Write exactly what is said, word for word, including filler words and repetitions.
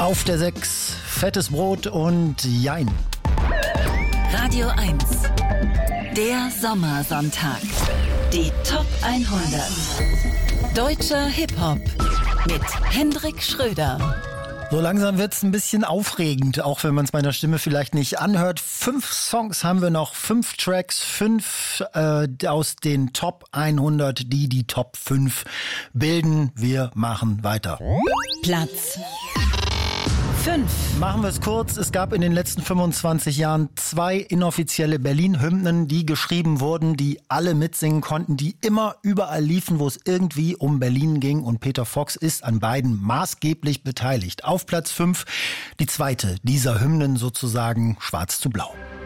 Auf der sechs, fettes Brot und Jein. Radio eins, der Sommersonntag. Die Top hundert. Deutscher Hip-Hop mit Hendrik Schröder. So langsam wird's ein bisschen aufregend, auch wenn man es meiner Stimme vielleicht nicht anhört. Fünf Songs haben wir noch, fünf Tracks, fünf äh, aus den Top hundert, die die Top fünf bilden. Wir machen weiter. Platz fünf. Machen wir es kurz. Es gab in den letzten fünfundzwanzig Jahren zwei inoffizielle Berlin-Hymnen, die geschrieben wurden, die alle mitsingen konnten, die immer überall liefen, wo es irgendwie um Berlin ging. Und Peter Fox ist an beiden maßgeblich beteiligt. Auf Platz fünf die zweite dieser Hymnen, sozusagen Schwarz zu Blau.